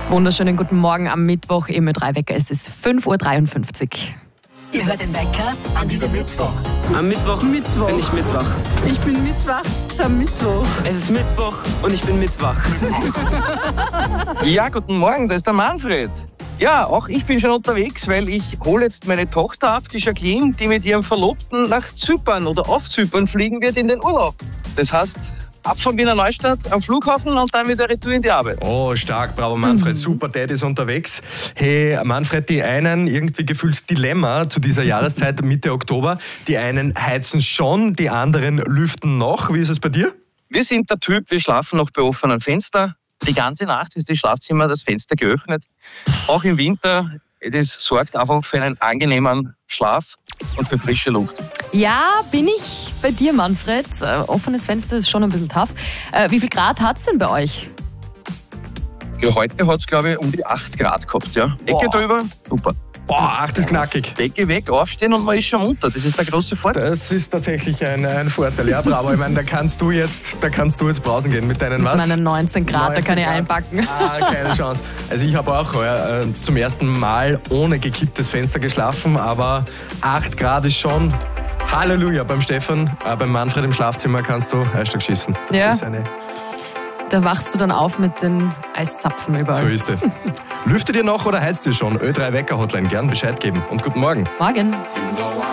Wunderschönen guten Morgen am Mittwoch im Ö3-Wecker. Es ist 5:53 Uhr. Ihr hört den Wecker an diesem Mittwoch. Am Mittwoch bin ich mitwach. Ich bin mitwach am Mittwoch. Es ist Mittwoch und ich bin mitwach. Ja, guten Morgen, da ist der Manfred. Ja, auch ich bin schon unterwegs, weil ich hole jetzt meine Tochter ab, die Jacqueline, die mit ihrem Verlobten nach Zypern oder auf Zypern fliegen wird in den Urlaub. Das heißt, ab von Wiener Neustadt am Flughafen und dann wieder retour in die Arbeit. Oh, stark, bravo Manfred, super, Dad ist unterwegs. Hey Manfred, die einen irgendwie gefühlt Dilemma zu dieser Jahreszeit Mitte Oktober. Die einen heizen schon, die anderen lüften noch. Wie ist es bei dir? Wir sind der Typ, wir schlafen noch bei offenem Fenster. Die ganze Nacht ist das Schlafzimmer, das Fenster geöffnet. Auch im Winter, das sorgt einfach für einen angenehmen Schlaf und für frische Luft. Ja, bin ich bei dir, Manfred. Offenes Fenster ist schon ein bisschen tough. Wie viel Grad hat es denn bei euch? Ja, heute hat es, glaube ich, um die 8 Grad gehabt. Ja. Ecke drüber, super. Boah, 8 ist knackig. Decke weg, aufstehen und man ist schon munter. Das ist der große Vorteil. Das ist tatsächlich ein Vorteil. Ja, bravo. Ich meine, da kannst du jetzt brausen gehen mit deinen was? Mit meinen 19 Grad, 19 da kann ich einpacken. Keine Chance. Also ich habe auch zum ersten Mal ohne gekipptes Fenster geschlafen, aber 8 Grad ist schon Halleluja. Beim Stefan, beim Manfred im Schlafzimmer kannst du ein Stück schießen. Das ja. ist Da wachst du dann auf mit den Eiszapfen überall. So ist es. Lüftet ihr noch oder heizt ihr schon? Ö3 Wecker Hotline, gern Bescheid geben und guten Morgen. Morgen.